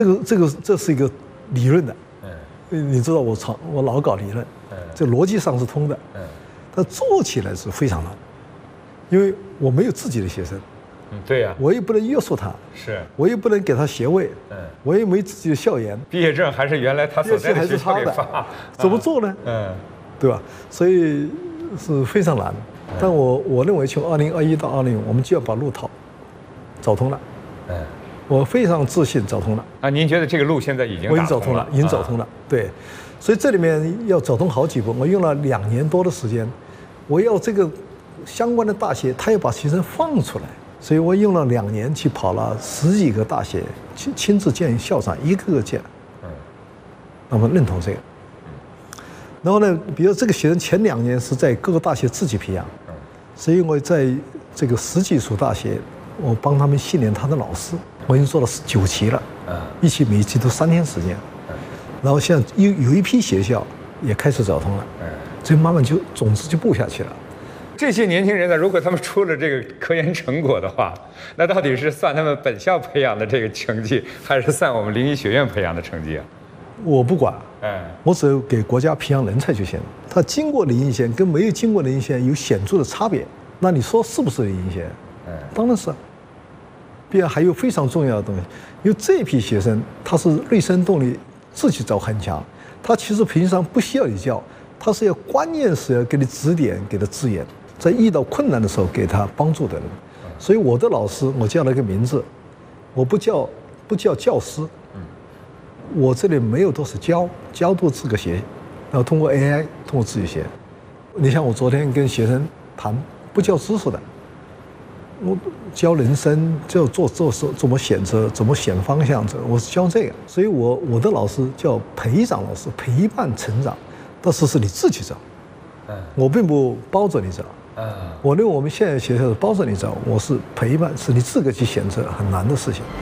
这是一个理论的，你知道我老搞理论，这逻辑上是通的，但做起来是非常难，因为我没有自己的学生， 对呀， 我也不能约束他， 是我也不能给他学位，我也没自己的校园， 毕业证还是原来他所在的学校给发， 怎么做呢？对吧？所以是非常难。但我认为从2021到2025，我们就要把路找通了。我非常自信找通了。啊， 您觉得这个路现在已经找通了？已经找通了。对，所以这里面要找通好几步。我用了2年多的时间，我要这个相关的大学，他要把学生放出来，所以我用了2年去跑了10几个大学，亲自见校长，一个个见。那么认同这个。然后呢，比如这个学生前2年是在各个大学自己培养，是因为在这个10几所大学，我帮他们训练他的老师，我已经做了9期了，一期每一期都3天时间，然后现在有一批学校也开始找通了，所以慢慢就种子就布下去了。 这些年轻人呢，如果他们出了这个科研成果的话，那到底是算他们本校培养的这个成绩，还是算我们临沂学院培养的成绩啊？ 我不管，我只有给国家培养人才就行了。他经过临沂县跟没有经过临沂县有显著的差别，那你说是不是临沂县？当然是。并且还有非常重要的东西，因为这批学生他是内生动力自己走很强，他其实平常不需要你教，他是关键是要给你指点，给他资源，在遇到困难的时候给他帮助的人。所以我的老师我叫了一个名字，我不叫教师。我这里没有多少教都自个学，然后通过 AI 通过自己学。你像我昨天跟学生谈，不教知识的，我教人生，就做怎么选择，怎么选方向，我是教这个。所以我的老师叫陪长老师，陪伴成长，但是你自己找，我并不包着你找。我认为我们现在学校是包着你找，我是陪伴，是你自个去选择很难的事情。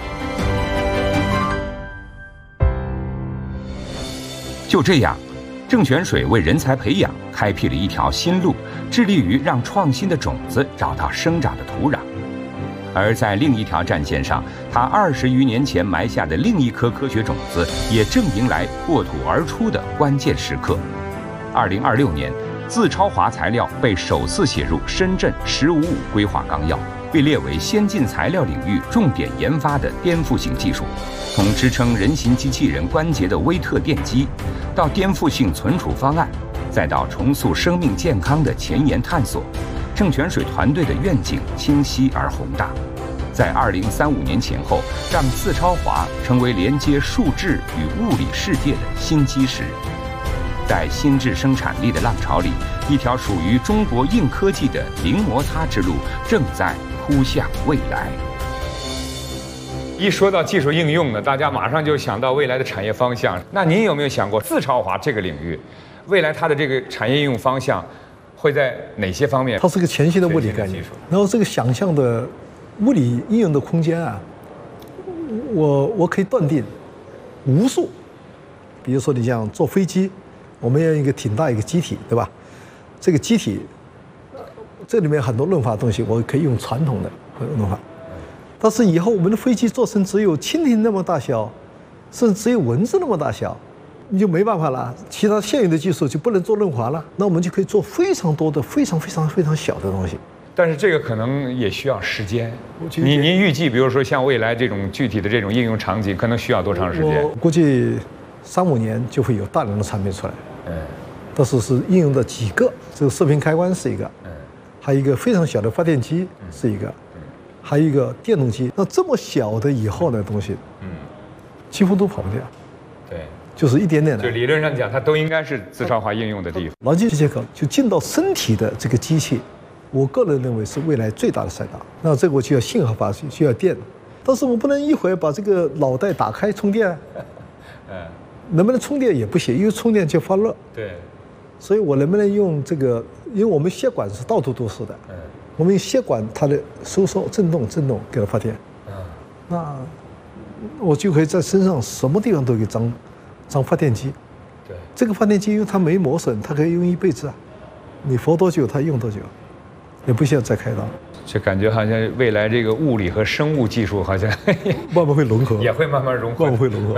就这样，郑泉水为人才培养开辟了一条新路，致力于让创新的种子找到生长的土壤。而在另一条战线上，他20余年前埋下的另一颗科学种子，也正迎来破土而出的关键时刻。2026年，自超华材料被首次写入深圳“十五五”规划纲要，被列为先进材料领域重点研发的颠覆性技术。从支撑人形机器人关节的微特电机，到颠覆性存储方案，再到重塑生命健康的前沿探索，郑泉水团队的愿景清晰而宏大，在2035年前后，让自超华成为连接数质与物理世界的新基石。在新质生产力的浪潮里，一条属于中国硬科技的零摩擦之路正在扑向未来。 一说到技术应用呢，大家马上就想到未来的产业方向。那您有没有想过，自超华这个领域，未来它的这个产业应用方向会在哪些方面？ 它是个全新的物理概念，然后这个想象的物理应用的空间啊，我可以断定无数。比如说，你像坐飞机，我们要一个挺大一个机体，对吧？这个机体，这里面很多润滑东西，我可以用传统的润滑。但是以后我们的飞机做成只有蜻蜓那么大小，甚至只有蚊子那么大小，你就没办法了。其他现有的技术就不能做润滑了，那我们就可以做非常多的、非常小的东西。 但是这个可能也需要时间。您预计，比如说像未来这种具体的这种应用场景，可能需要多长时间？ 我估计3、5年就会有大量的产品出来。但是应用的几个，这个射频开关是一个，还有一个非常小的发电机是一个。还有一个电动机，那这么小的以后的东西，几乎都跑不掉。 对， 就是一点点的。 就理论上讲，它都应该是自超华应用的地方。 脑机接口就进到身体的这个机器，我个人认为是未来最大的赛道。那这个我就要信号发射，需要电，但是我不能一会儿把这个脑袋打开充电。能不能充电也不行，因为充电就发热。 对。所以我能不能用这个？因为我们血管是到处都是的。我们用血管它的收缩、震动给它发电，那我就可以在身上什么地方都给装发电机。 对， 这个发电机因为它没磨损，它可以用一辈子啊，你活多久它用多久，也不需要再开刀。 就感觉好像未来这个物理和生物技术好像慢慢会融合， 也会慢慢融合， 慢慢会融合。